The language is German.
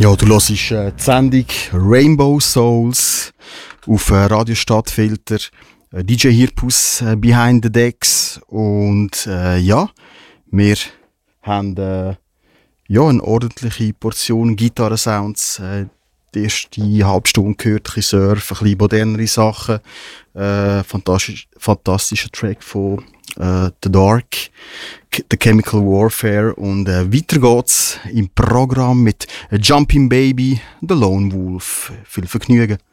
Ja, du hörst die Sendung Rainbow Souls auf Radio Stadtfilter. DJ Hirpus behind the decks. Und ja, wir haben ja, eine ordentliche Portion Gitarrensounds. Die erste halbe Stunde gehört, ein bisschen Surf, ein bisschen modernere Sachen. Fantastischer Track von The Dark, The Chemical Warfare. Und weiter geht's im Programm mit Jumping Baby, The Lone Wolf. Viel Vergnügen.